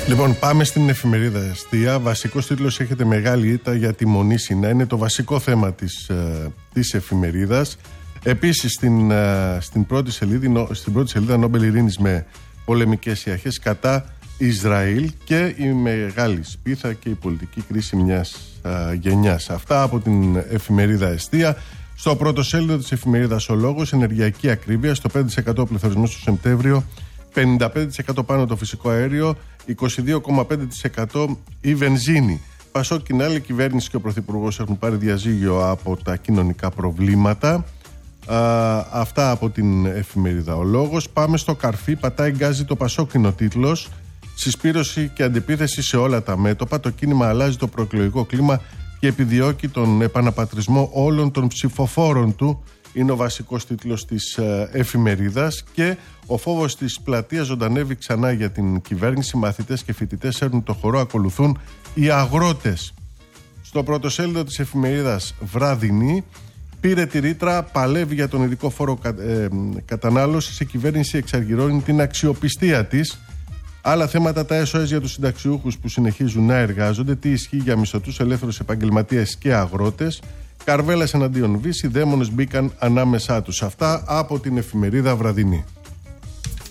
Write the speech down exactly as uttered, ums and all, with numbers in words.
Λοιπόν, πάμε στην εφημερίδα Αστεία. Βασικός τίτλος: έχετε μεγάλη ήττα για τη Μονή Σινά. Είναι το βασικό θέμα της, ε, της εφημερίδας. Επίσης, στην, ε, στην, πρώτη σελίδα, στην πρώτη σελίδα Νόμπελ Ειρήνης με πολεμικές ιαχές κατά Ισραήλ και η μεγάλη σπίθα και η πολιτική κρίση μιας ε, γενιάς. Αυτά από την εφημερίδα Αστεία. Στο πρώτο σέλιδο της εφημερίδας Ο Λόγος: ενεργειακή ακρίβεια. Στο πέντε τοις εκατό πληθωρισμός το Σεπτέμβριο, πενήντα πέντε τοις εκατό πάνω το φυσικό αέριο, είκοσι δύο κόμμα πέντε τοις εκατό η βενζίνη. Πασόκ, Κινάλη, η κυβέρνηση και ο Πρωθυπουργός έχουν πάρει διαζύγιο από τα κοινωνικά προβλήματα. Α, αυτά από την εφημερίδα Ο Λόγος. Πάμε στο Καρφί. Πατάει γκάζι το Πασόκ, είναι ο τίτλος. Συσπήρωση και αντιπίθεση σε όλα τα μέτωπα. Το κίνημα αλλάζει το προεκλογικό κλίμα και επιδιώκει τον επαναπατρισμό όλων των ψηφοφόρων του. Είναι ο βασικός τίτλος της ε, εφημερίδας. Και ο φόβος της πλατείας ζωντανεύει ξανά για την κυβέρνηση. Μαθητές και φοιτητές έρνουν το χορό, ακολουθούν οι αγρότες. Στο πρωτοσέλιδο της εφημερίδας Βραδινή: πήρε τη ρήτρα, παλεύει για τον ειδικό φόρο κα, ε, κατανάλωσης. Η κυβέρνηση εξαργυρώνει την αξιοπιστία της. Άλλα θέματα: τα ες ο ες για τους συνταξιούχους που συνεχίζουν να εργάζονται. Τι ισχύει για μισθωτούς, ελεύθερους επαγγελματίες και αγρότες. Καρβέλας εναντίον Βύση, δαίμονες μπήκαν ανάμεσά τους. Αυτά από την εφημερίδα Βραδινή.